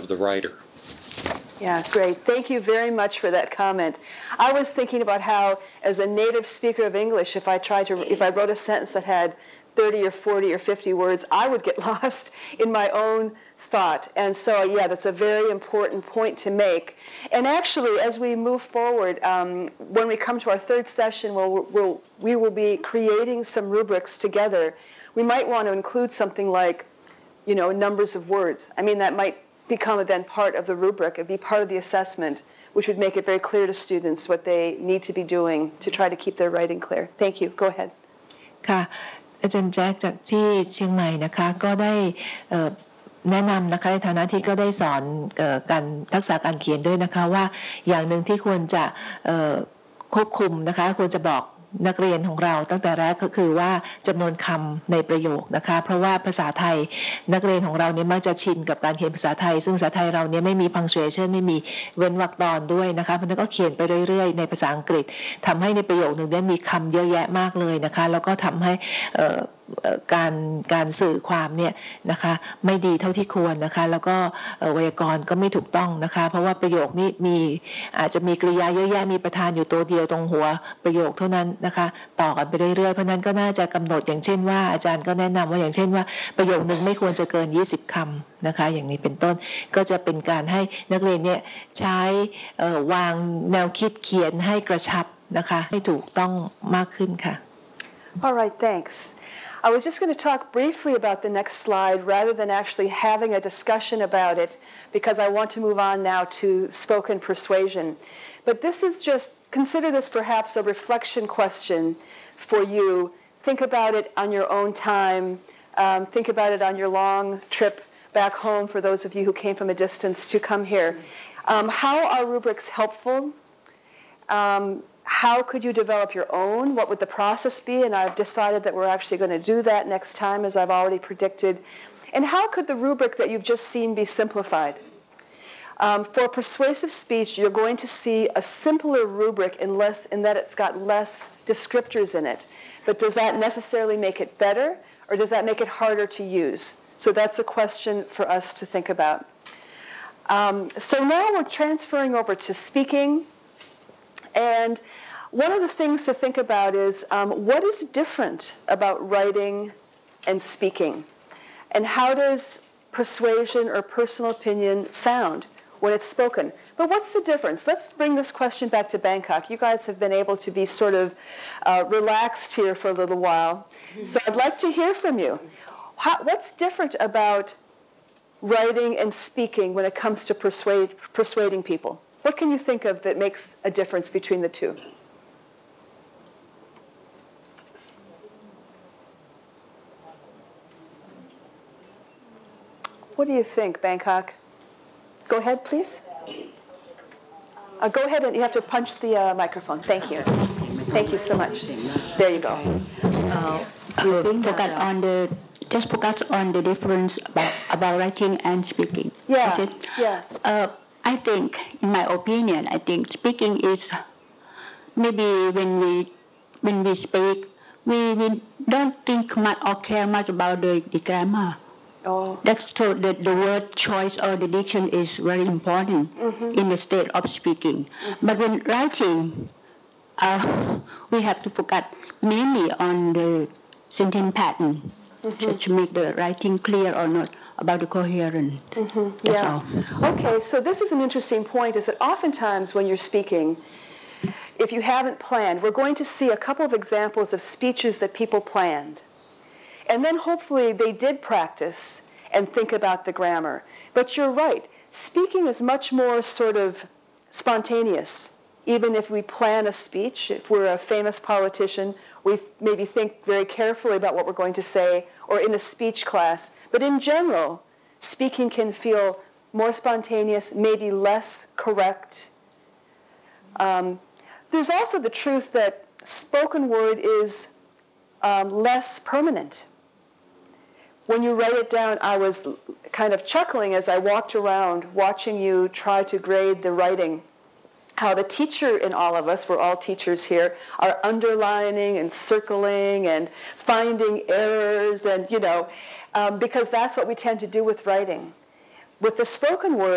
of the writer. Yeah, great. Thank you very much for that comment. I was thinking about how, as a native speaker of English, if I wrote a sentence that had 30 or 40 or 50 words, I would get lost in my own thought. And so, yeah, that's a very important point to make. And actually, as we move forward, when we come to our third session, we will be creating some rubrics together. We might want to include something like, numbers of words. I mean, that might become then part of the rubric. It'd be part of the assessment, which would make it very clear to students what they need to be doing to try to keep their writing clear. Thank you. Go ahead. ค่ะอาจารย์แจ็คจากที่เชียงใหม่นะคะก็ได้แนะนำนะคะในฐานะที่ก็ได้สอนการทักษะการเขียนด้วยนะคะว่าอย่างหนึ่งที่ควรจะควบคุมนะคะควรจะบอกนักเรียนของเราตั้งแต่แรกก็คือว่าจำนวนคำในประโยคนะคะเพราะว่าภาษาไทยนักเรียนของเราเนี่ยมักจะชินกับการเขียนภาษาไทยซึ่งภาษาไทยเราเนี่ยไม่มี punctuation ไม่มีเว้นวรรคตอนด้วยนะคะเพราะฉะนั้นก็เขียนไปเรื่อยๆในภาษาอังกฤษทำให้ในประโยคนึงได้มีคำเยอะแยะมากเลยนะคะแล้วก็ทำให้การสื่อความเนี่ยนะคะไม่ดีเท่าที่ควรนะคะแล้วก็ไวยากรณ์ก็ไม่ถูกต้องนะคะเพราะว่าประโยคนี้อาจจะมีกริยาเยอะแยะมีประธานอยู่ตัวเดียวตรงหัวประโยคเท่านั้นนะคะต่อกันไปเรื่อยๆเพราะนั้นก็น่าจะกำหนดอย่างเช่นว่าอาจารย์ก็แนะนำว่าอย่างเช่นว่าประโยคนึงไม่ควรจะเกิน20คำนะคะอย่างนี้เป็นต้นก็จะเป็นการให้นักเรียนเนี่ยใช้วางแนวคิดเขียนให้กระชับนะคะให้ถูกต้องมากขึ้นค่ะ All right, thanks. I was just going to talk briefly about the next slide rather than actually having a discussion about it because I want to move on now to spoken persuasion. But this is just, consider this perhaps a reflection question for you. Think about it on your own time. Think about it on your long trip back home for those of you who came from a distance to come here. How are rubrics helpful? How could you develop your own? What would the process be? And I've decided that we're actually going to do that next time, as I've already predicted. And how could the rubric that you've just seen be simplified? For persuasive speech, you're going to see a simpler rubric in that it's got less descriptors in it. But does that necessarily make it better, or does that make it harder to use? So that's a question for us to think about. So now we're transferring over to speaking. And one of the things to think about is what is different about writing and speaking? And how does persuasion or personal opinion sound when it's spoken? But what's the difference? Let's bring this question back to Bangkok. You guys have been able to be sort of relaxed here for a little while. So I'd like to hear from you. What's different about writing and speaking when it comes to persuading people? What can you think of that makes a difference between the two? What do you think, Bangkok? Go ahead, please. Go ahead, and you have to punch the microphone. Thank you. Thank you so much. There you go. Just focus on the difference about writing and speaking. Yeah. Yeah. I think, in my opinion, I think speaking is maybe when we speak, we don't think much or care much about the grammar. Oh. That's so the word choice or the diction is very important in the state of speaking. But when writing, we have to focus mainly on the sentence pattern, just to make the writing clear or not. About the coherent. That's all. Okay, so this is an interesting point, is that oftentimes when you're speaking, if you haven't planned, we're going to see a couple of examples of speeches that people planned. And then hopefully they did practice and think about the grammar. But you're right, speaking is much more sort of spontaneous. Even if we plan a speech, if we're a famous politician, we maybe think very carefully about what we're going to say, or in a speech class. But in general, speaking can feel more spontaneous, maybe less correct. There's also the truth that spoken word is less permanent. When you write it down, I was kind of chuckling as I walked around watching you try to grade the writing. How the teacher in all of us, we're all teachers here, are underlining and circling and finding errors and, because that's what we tend to do with writing. With the spoken word,